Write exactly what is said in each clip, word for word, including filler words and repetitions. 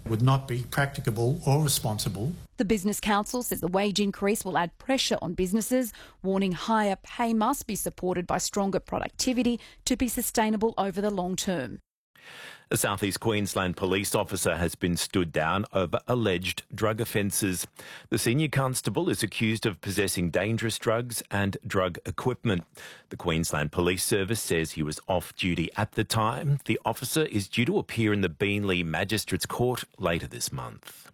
would not be practicable or responsible. The Business Council says the wage increase will add pressure on businesses, warning higher pay must be supported by stronger productivity to be sustainable over the long term. A South East Queensland police officer has been stood down over alleged drug offences. The senior constable is accused of possessing dangerous drugs and drug equipment. The Queensland Police Service says he was off duty at the time. The officer is due to appear in the Beenleigh Magistrates Court later this month.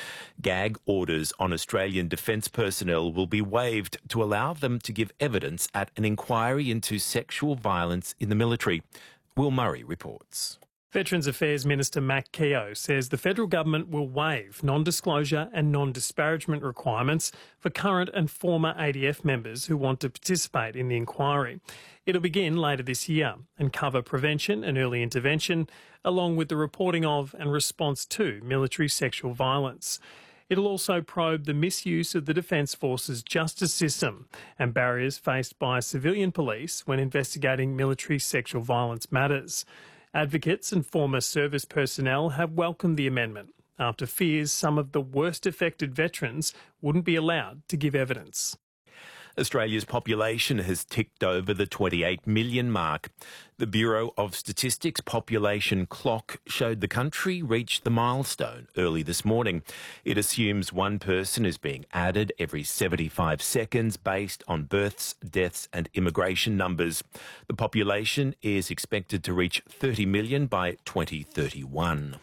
Gag orders on Australian defence personnel will be waived to allow them to give evidence at an inquiry into sexual violence in the military. Will Murray reports. Veterans Affairs Minister Matt Keogh says the federal government will waive non-disclosure and non-disparagement requirements for current and former A D F members who want to participate in the inquiry. It'll begin later this year and cover prevention and early intervention, along with the reporting of and response to military sexual violence. It'll also probe the misuse of the Defence Force's justice system and barriers faced by civilian police when investigating military sexual violence matters. Advocates and former service personnel have welcomed the amendment after fears some of the worst affected veterans wouldn't be allowed to give evidence. Australia's population has ticked over the twenty-eight million mark. The Bureau of Statistics population clock showed the country reached the milestone early this morning. It assumes one person is being added every seventy-five seconds based on births, deaths and immigration numbers. The population is expected to reach thirty million by twenty thirty-one.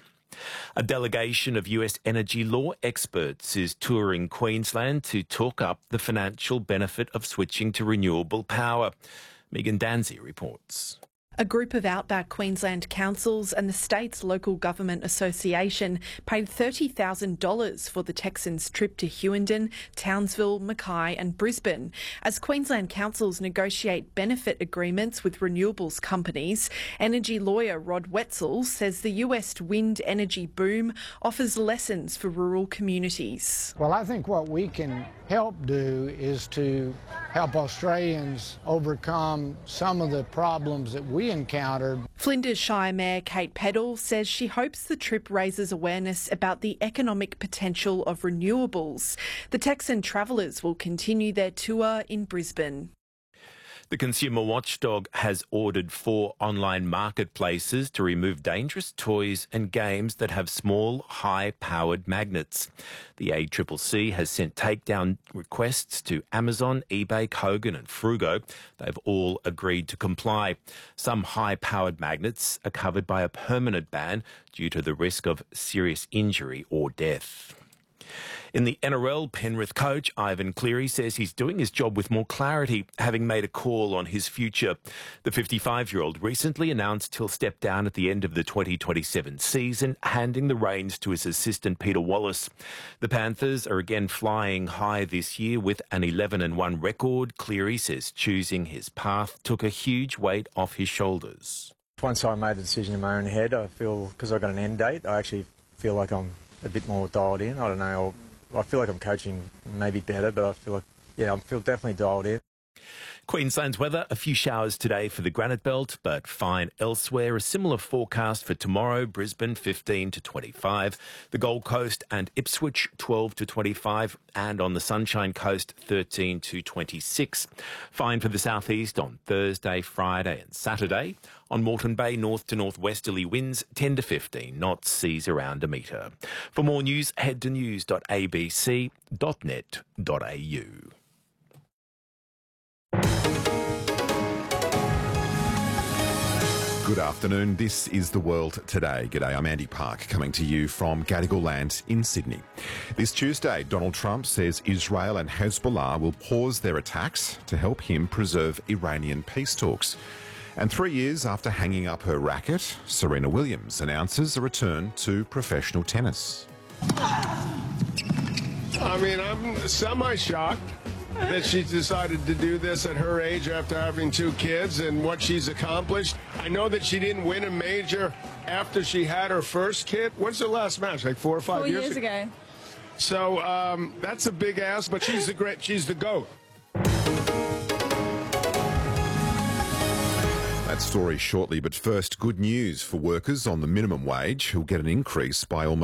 A delegation of U S energy law experts is touring Queensland to talk up the financial benefit of switching to renewable power. Megan Danzy reports. A group of outback Queensland councils and the state's local government association paid thirty thousand dollars for the Texans' trip to Hughenden, Townsville, Mackay and Brisbane. As Queensland councils negotiate benefit agreements with renewables companies, energy lawyer Rod Wetzel says the U S wind energy boom offers lessons for rural communities. Well, I think what we can help do is to help Australians overcome some of the problems that we encountered. Flinders Shire Mayor Kate Peddle says she hopes the trip raises awareness about the economic potential of renewables. The Texan travellers will continue their tour in Brisbane. The consumer watchdog has ordered four online marketplaces to remove dangerous toys and games that have small, high-powered magnets. The A C C C has sent takedown requests to Amazon, eBay, Kogan and Frugo. They've all agreed to comply. Some high-powered magnets are covered by a permanent ban due to the risk of serious injury or death. In the N R L, Penrith coach Ivan Cleary says he's doing his job with more clarity, having made a call on his future. The fifty-five-year-old recently announced he'll step down at the end of the twenty twenty-seven season, handing the reins to his assistant Peter Wallace. The Panthers are again flying high this year with an eleven and one record. Cleary says choosing his path took a huge weight off his shoulders. Once I made the decision in my own head, I feel, because I've got an end date, I actually feel like I'm a bit more dialed in. I don't know, I feel like I'm coaching maybe better, but I feel like, yeah, I feel definitely dialed in. Queensland's weather, a few showers today for the Granite Belt, but fine elsewhere. A similar forecast for tomorrow, Brisbane fifteen to twenty-five, the Gold Coast and Ipswich twelve to twenty-five, and on the Sunshine Coast thirteen to twenty-six. Fine for the southeast on Thursday, Friday and Saturday. On Moreton Bay, north to northwesterly winds ten to fifteen knots, seas around a metre. For more news, head to news dot a b c dot net dot a u. Good afternoon, this is The World Today. G'day, I'm Andy Park, coming to you from Gadigal Land in Sydney. This Tuesday, Donald Trump says Israel and Hezbollah will pause their attacks to help him preserve Iranian peace talks. And three years after hanging up her racket, Serena Williams announces a return to professional tennis. I mean, I'm semi-shocked that she's decided to do this at her age after having two kids and what she's accomplished. I know that she didn't win a major after she had her first kid. When's her last match? Like four or five four years, years ago. ago. So um, that's a big ask, but she's the great. She's the GOAT. That story shortly, but first, good news for workers on the minimum wage who'll get an increase by almost